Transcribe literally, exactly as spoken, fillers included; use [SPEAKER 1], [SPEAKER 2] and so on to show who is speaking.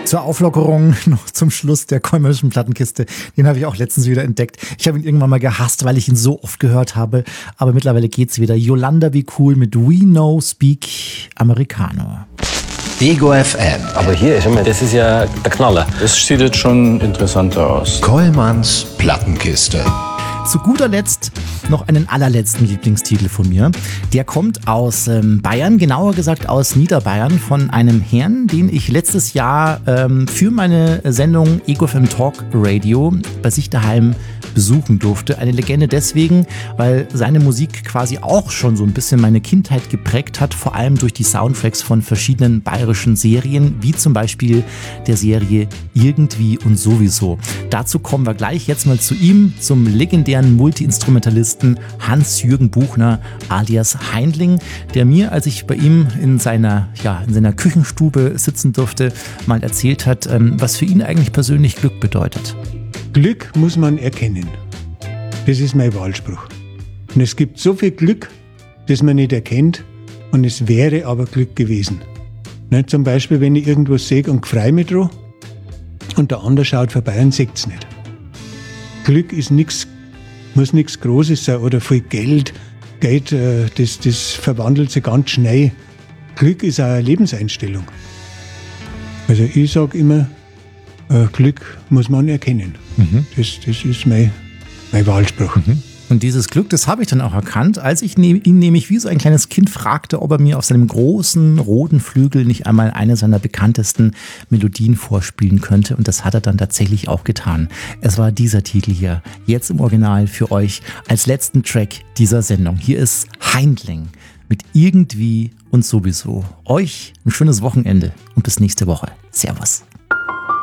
[SPEAKER 1] Zur Auflockerung noch zum Schluss der Kölmischen Plattenkiste. Den habe ich auch letztens wieder entdeckt. Ich habe ihn irgendwann mal gehasst, weil ich ihn so oft gehört habe. Aber mittlerweile geht's wieder. Yolanda Be Cool mit We Know Speak Americano.
[SPEAKER 2] Ego F M.
[SPEAKER 3] Aber hier, schau mal, das ist ja der Knaller.
[SPEAKER 4] Das sieht jetzt schon interessanter aus.
[SPEAKER 2] Kollmanns Plattenkiste.
[SPEAKER 1] Zu guter Letzt noch einen allerletzten Lieblingstitel von mir. Der kommt aus ähm, Bayern, genauer gesagt aus Niederbayern, von einem Herrn, den ich letztes Jahr ähm, für meine Sendung Ego F M Talk Radio bei sich daheim besuchen durfte. Eine Legende deswegen, weil seine Musik quasi auch schon so ein bisschen meine Kindheit geprägt hat, vor allem durch die Soundtracks von verschiedenen bayerischen Serien, wie zum Beispiel der Serie Irgendwie und Sowieso. Dazu kommen wir gleich. Jetzt mal zu ihm, zum legendären Multi-Instrumentalisten Hans-Jürgen Buchner alias Heindling, der mir, als ich bei ihm in seiner, ja, in seiner Küchenstube sitzen durfte, mal erzählt hat, was für ihn eigentlich persönlich Glück bedeutet.
[SPEAKER 5] Glück muss man erkennen. Das ist mein Wahlspruch. Und es gibt so viel Glück, das man nicht erkennt, und es wäre aber Glück gewesen. Ne, zum Beispiel, wenn ich irgendwo sehe und freue mich drauf und der andere schaut vorbei und sieht es nicht. Glück ist nichts, muss nichts Großes sein oder viel Geld. Geld, äh, das, das verwandelt sich ganz schnell. Glück ist auch eine Lebenseinstellung. Also ich sage immer, äh, Glück muss man erkennen. Mhm. Das, das ist mein, mein Wahlspruch.
[SPEAKER 1] Mhm. Und dieses Glück, das habe ich dann auch erkannt, als ich ne- ihn nämlich wie so ein kleines Kind fragte, ob er mir auf seinem großen roten Flügel nicht einmal eine seiner bekanntesten Melodien vorspielen könnte. Und das hat er dann tatsächlich auch getan. Es war dieser Titel hier, jetzt im Original für euch als letzten Track dieser Sendung. Hier ist Heindling mit Irgendwie und Sowieso. Euch ein schönes Wochenende und bis nächste Woche. Servus.